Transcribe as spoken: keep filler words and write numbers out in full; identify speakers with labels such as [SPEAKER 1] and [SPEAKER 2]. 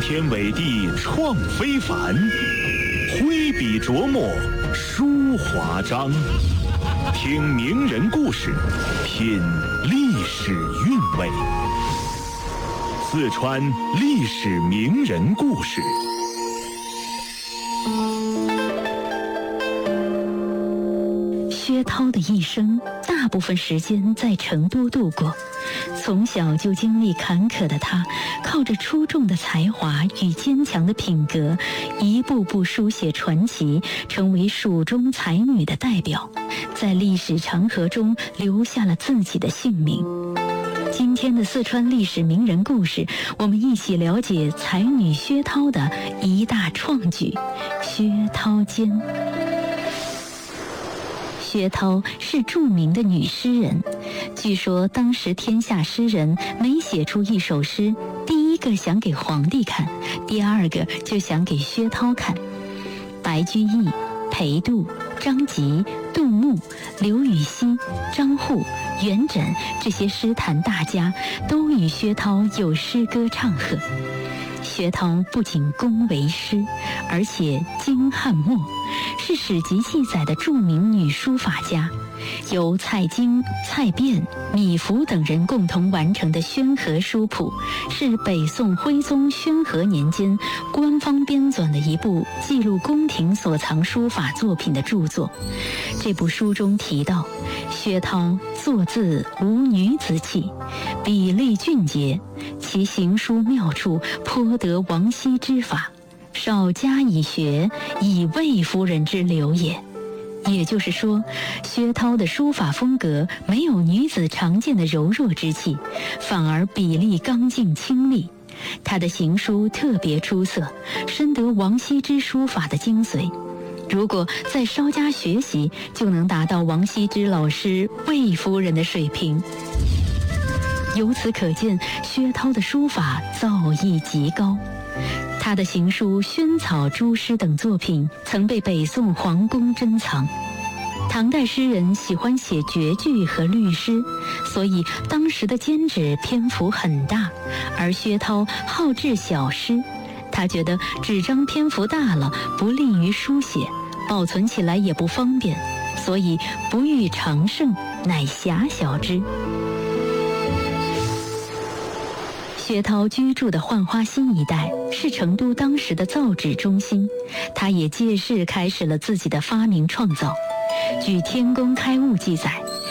[SPEAKER 1] 天伟地创非凡，挥笔琢磨书华章。听名人故事，品历史韵味。四川历史名人故事。
[SPEAKER 2] 薛涛的一生大部分时间在成都度过，从小就经历坎坷的他，靠着出众的才华与坚强的品格，一步步书写传奇，成为蜀中才女的代表，在历史长河中留下了自己的姓名。今天的四川历史名人故事，我们一起了解才女薛涛的一大创举——薛涛间。薛涛是著名的女诗人，据说当时天下诗人每写出一首诗，第一个想给皇帝看，第二个就想给薛涛看。白居易、裴度、张籍、杜牧、刘禹锡、张祜、元稹这些诗坛大家都与薛涛有诗歌唱和。薛涛不仅工为诗，而且精汉墨，是史籍记载的著名女书法家。由蔡京、蔡卞、米芾等人共同完成的《宣和书谱》，是北宋徽宗宣和年间官方编纂的一部记录宫廷所藏书法作品的著作。这部书中提到，薛涛作字无女子气，笔力俊洁，其行书妙处颇得王羲之法，少加以学，以魏夫人之流也。也就是说，薛涛的书法风格没有女子常见的柔弱之气，反而笔力刚劲清丽。她的行书特别出色，深得王羲之书法的精髓。如果再稍加学习，就能达到王羲之老师魏夫人的水平。由此可见，薛涛的书法造诣极高。他的行书《萱草》《朱诗》等作品曾被北宋皇宫珍藏。唐代诗人喜欢写绝句和律诗，所以当时的笺纸篇幅很大，而薛涛好制小诗，他觉得纸张篇幅大了不利于书写，保存起来也不方便，所以不欲长盛，乃狭小之。薛涛居住的浣花溪一带是成都当时的造纸中心，他也借势开始了自己的发明创造。据《天工开物》记载，